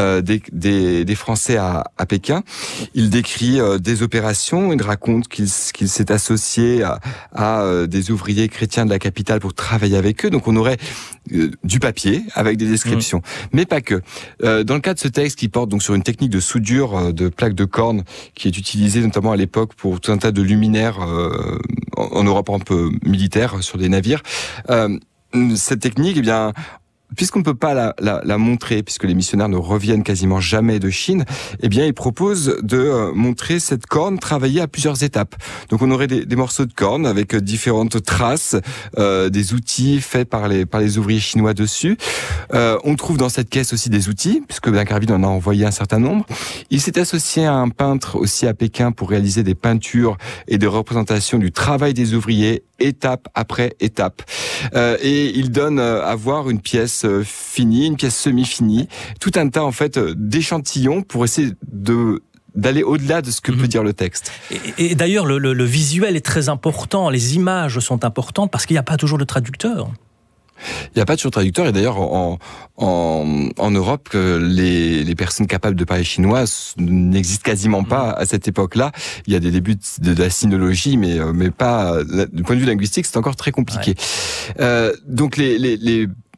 des Français à Pékin. Il décrit des opérations, il raconte qu'il s'est associé à des ouvriers chrétiens de la capitale pour travailler avec eux. Donc on aurait du papier avec des descriptions, mais pas que. Dans le cas de ce texte qui porte donc sur une technique de soudure de plaques de corne qui est utilisée notamment à l'époque pour tout un tas de luminaires en Europe un peu militaire sur des navires. Cette technique, eh bien, puisqu'on ne peut pas la montrer, puisque les missionnaires ne reviennent quasiment jamais de Chine, eh bien, ils proposent de montrer cette corne travaillée à plusieurs étapes. Donc, on aurait des morceaux de corne avec différentes traces, des outils faits par les ouvriers chinois dessus. On trouve dans cette caisse aussi des outils, puisque d'Incarville en a envoyé un certain nombre. Il s'est associé à un peintre aussi à Pékin pour réaliser des peintures et des représentations du travail des ouvriers, étape après étape. Et il donne à voir une pièce finie, une pièce semi-finie, tout un tas en fait d'échantillons pour essayer d'aller au-delà de ce que peut dire le texte. Et d'ailleurs, le visuel est très important, les images sont importantes parce qu'il n'y a pas toujours de traducteur. Il n'y a pas toujours de traducteur, et d'ailleurs en Europe, les personnes capables de parler chinois n'existent quasiment pas à cette époque-là. Il y a des débuts de la sinologie, mais pas du point de vue linguistique, c'est encore très compliqué. Donc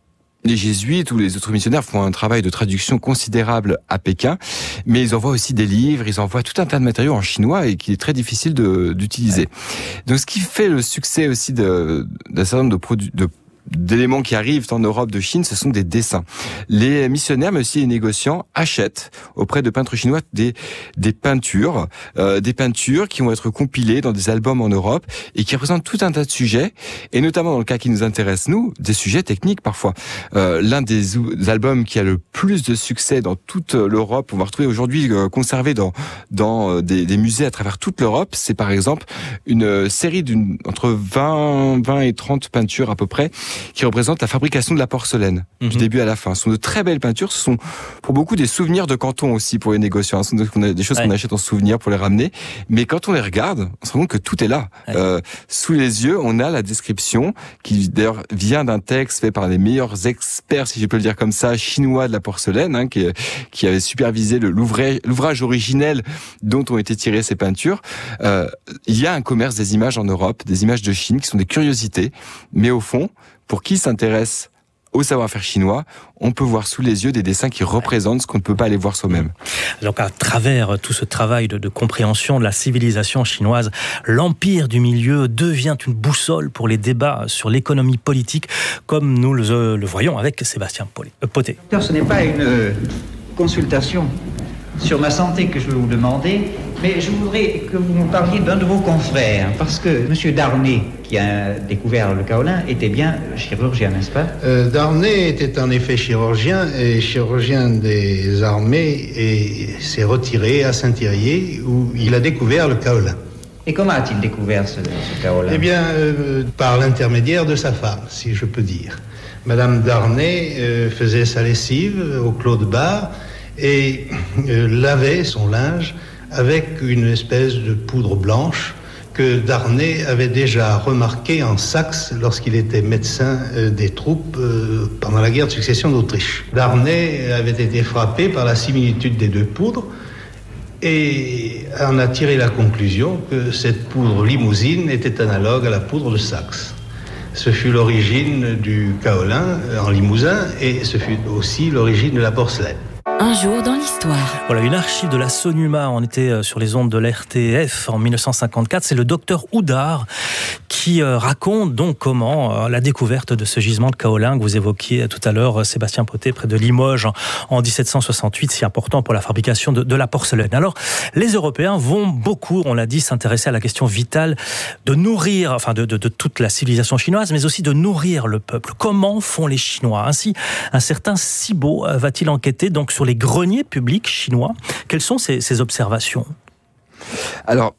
les jésuites ou les autres missionnaires font un travail de traduction considérable à Pékin, mais ils envoient aussi des livres, ils envoient tout un tas de matériaux en chinois et qui est très difficile d'utiliser. Donc ce qui fait le succès aussi d'un certain nombre d'éléments qui arrivent en Europe de Chine, ce sont des dessins. Les missionnaires, mais aussi les négociants, achètent auprès de peintres chinois des peintures qui vont être compilées dans des albums en Europe et qui représentent tout un tas de sujets, et notamment dans le cas qui nous intéresse, nous, des sujets techniques parfois. L'un des albums qui a le plus de succès dans toute l'Europe, on va retrouver aujourd'hui conservé dans des musées à travers toute l'Europe, c'est par exemple une série entre 20 et 30 peintures à peu près, qui représentent la fabrication de la porcelaine, du début à la fin. Ce sont de très belles peintures, ce sont pour beaucoup des souvenirs de canton aussi pour les négociants. Ce sont des choses qu'on achète en souvenir pour les ramener, mais quand on les regarde, on se rend compte que tout est là. Sous les yeux, on a la description, qui d'ailleurs vient d'un texte fait par les meilleurs experts, si je peux le dire comme ça, chinois de la porcelaine, qui avait supervisé l'ouvrage originel dont ont été tirées ces peintures. Il y a un commerce des images en Europe, des images de Chine qui sont des curiosités, mais au fond, pour qui s'intéresse au savoir-faire chinois, on peut voir sous les yeux des dessins qui représentent ce qu'on ne peut pas aller voir soi-même. Donc à travers tout ce travail de compréhension de la civilisation chinoise, l'Empire du Milieu devient une boussole pour les débats sur l'économie politique, comme nous le voyons avec Sébastien Potet. Ce n'est pas une consultation sur ma santé que je vais vous demander, mais je voudrais que vous me parliez d'un de vos confrères, parce que M. Darnay, qui a découvert le kaolin, était bien chirurgien, n'est-ce pas? Darnay était en effet chirurgien des armées et s'est retiré à Saint-Thirier où il a découvert le kaolin. Et comment a-t-il découvert ce kaolin? Eh bien, par l'intermédiaire de sa femme, si je peux dire. Madame Darnay faisait sa lessive au clos de bar et lavait son linge avec une espèce de poudre blanche que Darnay avait déjà remarqué en Saxe lorsqu'il était médecin des troupes pendant la guerre de succession d'Autriche. Darnay avait été frappé par la similitude des deux poudres et en a tiré la conclusion que cette poudre limousine était analogue à la poudre de Saxe. Ce fut l'origine du kaolin en Limousin et ce fut aussi l'origine de la porcelaine. Un jour dans l'histoire. Voilà, une archive de la Sonuma. On était sur les ondes de l'RTF en 1954. C'est le docteur Houdard qui raconte donc comment la découverte de ce gisement de kaolin que vous évoquiez tout à l'heure, Sébastien Potet, près de Limoges en 1768, si important pour la fabrication de la porcelaine. Alors, les Européens vont beaucoup, on l'a dit, s'intéresser à la question vitale de nourrir, enfin de toute la civilisation chinoise, mais aussi de nourrir le peuple. Comment font les Chinois? Ainsi, un certain Sibo va-t-il enquêter donc sur les greniers publics chinois. Quelles sont ces observations? Alors,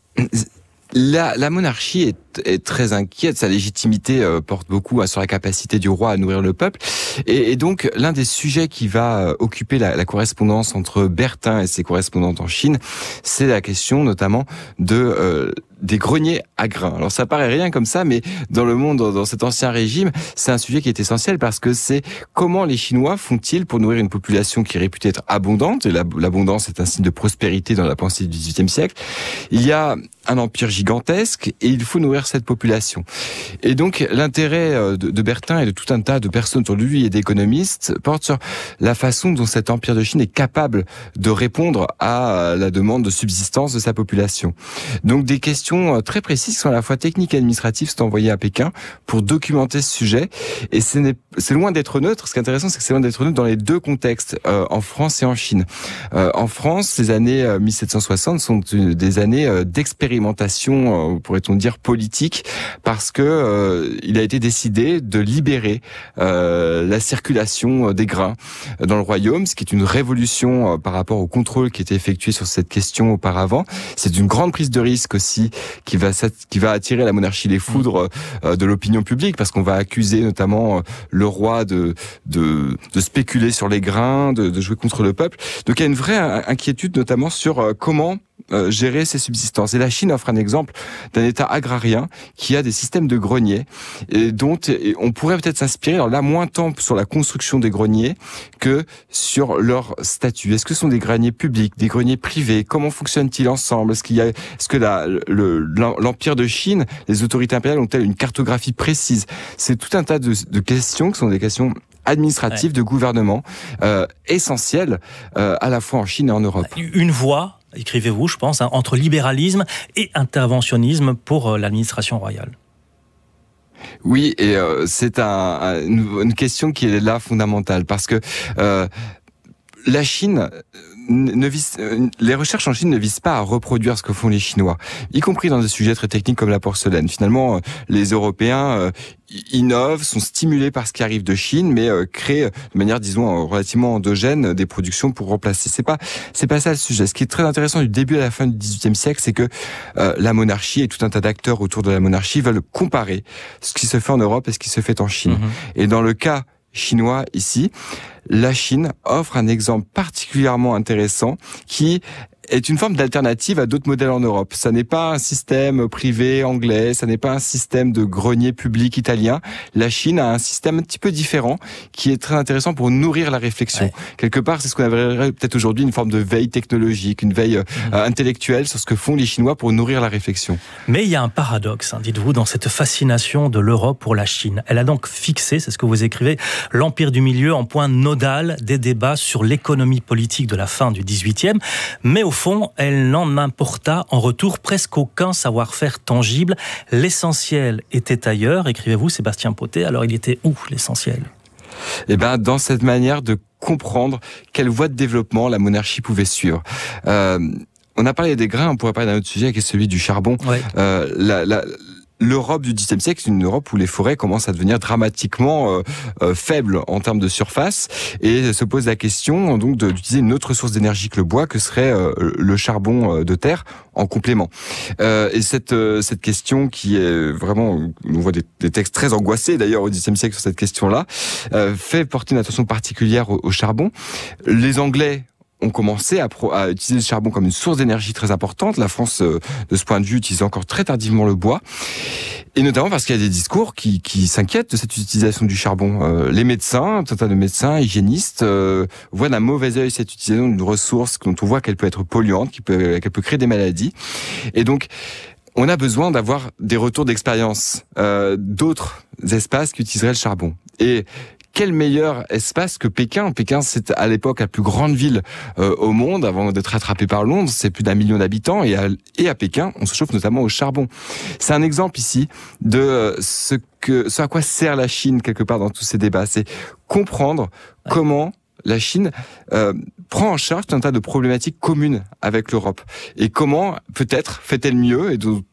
la monarchie est très inquiète. Sa légitimité porte beaucoup sur la capacité du roi à nourrir le peuple. Et donc, l'un des sujets qui va occuper la correspondance entre Bertin et ses correspondantes en Chine, c'est la question notamment des greniers à grains. Alors ça paraît rien comme ça, mais dans le monde, dans cet ancien régime, c'est un sujet qui est essentiel parce que c'est comment les Chinois font-ils pour nourrir une population qui est réputée être abondante, et l'abondance est un signe de prospérité dans la pensée du XVIIIe siècle. Il y a un empire gigantesque et il faut nourrir cette population. Et donc l'intérêt de Bertin et de tout un tas de personnes autour de lui et d'économistes porte sur la façon dont cet empire de Chine est capable de répondre à la demande de subsistance de sa population. Donc des questions très précises qui sont à la fois techniques et administratives sont envoyées à Pékin pour documenter ce sujet. Et c'est loin d'être neutre. Ce qui est intéressant, c'est que c'est loin d'être neutre dans les deux contextes, en France et en Chine. En France, les années 1760 sont des années d'expérimentation, pourrait-on dire, politique, parce que il a été décidé de libérer la circulation des grains dans le royaume, ce qui est une révolution par rapport au contrôle qui était effectué sur cette question auparavant. C'est une grande prise de risque aussi qui va attirer la monarchie les foudres de l'opinion publique, parce qu'on va accuser notamment le roi de spéculer sur les grains, de jouer contre le peuple. Donc il y a une vraie inquiétude notamment sur comment gérer ses subsistances. Et la Chine offre un exemple d'un État agrarien qui a des systèmes de greniers et dont on pourrait peut-être s'inspirer, alors là moins tant sur la construction des greniers que sur leur statut. Est-ce que ce sont des greniers publics, des greniers privés? Comment fonctionnent-ils ensemble? Est-ce que l'Empire de Chine, les autorités impériales ont-elles une cartographie précise? C'est tout un tas de questions qui sont des questions administrative, de gouvernement, essentielle à la fois en Chine et en Europe. Une voie, écrivez-vous, je pense, entre libéralisme et interventionnisme pour l'administration royale. Oui, et c'est une question qui est là fondamentale, parce que la Chine les recherches en Chine ne visent pas à reproduire ce que font les Chinois, y compris dans des sujets très techniques comme la porcelaine. Finalement, les Européens innovent, sont stimulés par ce qui arrive de Chine, mais créent de manière, disons, relativement endogène des productions pour remplacer. C'est pas ça le sujet. Ce qui est très intéressant du début à la fin du XVIIIe siècle, c'est que la monarchie et tout un tas d'acteurs autour de la monarchie veulent comparer ce qui se fait en Europe et ce qui se fait en Chine. Et dans le cas chinois ici, la Chine offre un exemple particulièrement intéressant qui est une forme d'alternative à d'autres modèles en Europe. Ça n'est pas un système privé anglais, ça n'est pas un système de grenier public italien. La Chine a un système un petit peu différent qui est très intéressant pour nourrir la réflexion. Quelque part, c'est ce qu'on appellerait peut-être aujourd'hui une forme de veille technologique, une veille intellectuelle sur ce que font les Chinois pour nourrir la réflexion. Mais il y a un paradoxe, dites-vous, dans cette fascination de l'Europe pour la Chine. Elle a donc fixé, c'est ce que vous écrivez, l'Empire du Milieu en point nodal des débats sur l'économie politique de la fin du XVIIIe, mais au fond, elle n'en importa en retour presque aucun savoir-faire tangible. L'essentiel était ailleurs, écrivez-vous, Sébastien Pottet. Alors il était où l'essentiel ? Eh ben, dans cette manière de comprendre quelle voie de développement la monarchie pouvait suivre. On a parlé des grains, on pourrait parler d'un autre sujet qui est celui du charbon. L'Europe du XVIIe siècle, c'est une Europe où les forêts commencent à devenir dramatiquement faibles en termes de surface, et se pose la question donc d'utiliser une autre source d'énergie que le bois, que serait le charbon de terre en complément. Et cette question qui est vraiment, on voit des textes très angoissés d'ailleurs au XVIIe siècle sur cette question-là, fait porter une attention particulière au charbon. Les Anglais ont commencé à utiliser le charbon comme une source d'énergie très importante. La France, de ce point de vue, utilise encore très tardivement le bois. Et notamment parce qu'il y a des discours qui s'inquiètent de cette utilisation du charbon. Les médecins, tout un tas de médecins, hygiénistes, voient d'un mauvais œil cette utilisation d'une ressource dont on voit qu'elle peut être polluante, qu'elle peut créer des maladies. Et donc, on a besoin d'avoir des retours d'expérience d'autres espaces qui utiliseraient le charbon. Et quel meilleur espace que Pékin ? Pékin, c'est à l'époque la plus grande ville au monde, avant d'être rattrapé par Londres. C'est plus d'1 million d'habitants, et à Pékin, on se chauffe notamment au charbon. C'est un exemple ici de ce à quoi sert la Chine quelque part dans tous ces débats. C'est comprendre comment la Chine prend en charge un tas de problématiques communes avec l'Europe. Et comment, peut-être, fait-elle mieux, et dont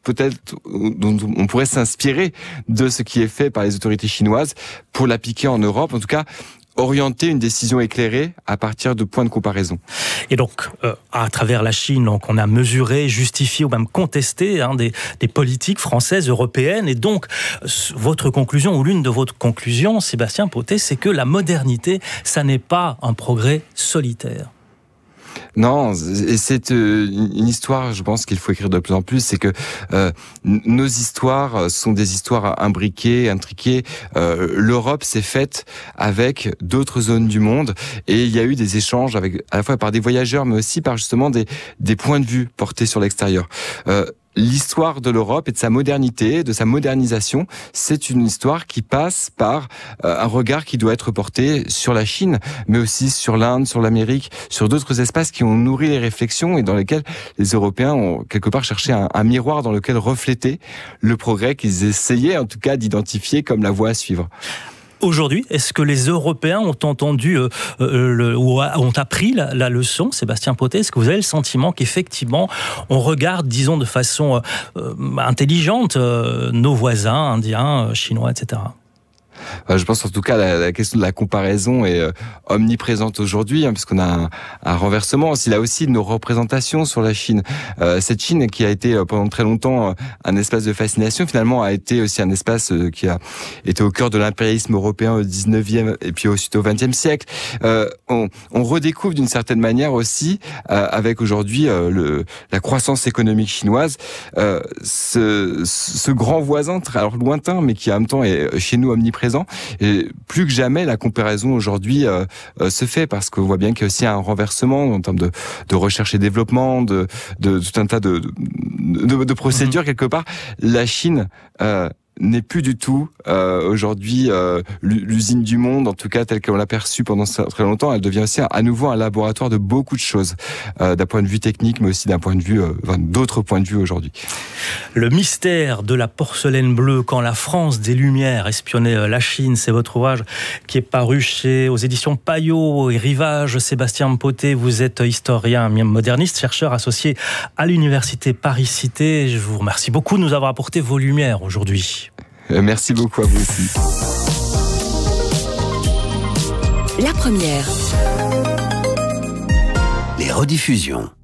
on pourrait s'inspirer de ce qui est fait par les autorités chinoises pour l'appliquer en Europe. En tout cas, orienter une décision éclairée à partir de points de comparaison. Et donc, à travers la Chine, donc, on a mesuré, justifié ou même contesté des politiques françaises, européennes. Et donc, votre conclusion, ou l'une de vos conclusions, Sébastien Pottet, c'est que la modernité, ça n'est pas un progrès solitaire. Non, et c'est une histoire, je pense qu'il faut écrire de plus en plus, c'est que nos histoires sont des histoires imbriquées, intriquées. L'Europe s'est faite avec d'autres zones du monde, et il y a eu des échanges à la fois par des voyageurs, mais aussi par justement des points de vue portés sur l'extérieur. L'histoire de l'Europe et de sa modernité, de sa modernisation, c'est une histoire qui passe par un regard qui doit être porté sur la Chine, mais aussi sur l'Inde, sur l'Amérique, sur d'autres espaces qui ont nourri les réflexions et dans lesquels les Européens ont quelque part cherché un miroir dans lequel refléter le progrès qu'ils essayaient en tout cas d'identifier comme la voie à suivre. Aujourd'hui, est-ce que les Européens ont entendu ou ont appris la leçon, Sébastien Pottet ? Est-ce que vous avez le sentiment qu'effectivement, on regarde, disons, de façon intelligente nos voisins, indiens, chinois, etc. Je pense en tout cas la question de la comparaison est omniprésente aujourd'hui, puisqu'on a un renversement aussi là aussi de nos représentations sur la Chine. Cette Chine qui a été pendant très longtemps un espace de fascination, finalement a été aussi un espace qui a été au cœur de l'impérialisme européen au 19e et puis ensuite au 20e siècle. On redécouvre d'une certaine manière aussi, avec aujourd'hui la croissance économique chinoise, ce grand voisin, alors lointain, mais qui en même temps est chez nous omniprésent. Et plus que jamais, la comparaison aujourd'hui se fait, parce qu'on voit bien qu'il y a aussi un renversement en termes de recherche et développement, de tout un tas de procédures quelque part. La Chine n'est plus du tout aujourd'hui l'usine du monde, en tout cas telle qu'on l'a perçue pendant très longtemps. Elle devient aussi à nouveau un laboratoire de beaucoup de choses, d'un point de vue technique, mais aussi d'un point de vue, d'autres points de vue aujourd'hui. Le mystère de la porcelaine bleue, quand la France des Lumières espionnait la Chine, c'est votre ouvrage qui est paru aux éditions Payot et Rivage. Sébastien Poté, vous êtes historien moderniste, chercheur associé à l'université Paris-Cité. Je vous remercie beaucoup de nous avoir apporté vos lumières aujourd'hui. Merci beaucoup à vous aussi. La première. Les rediffusions.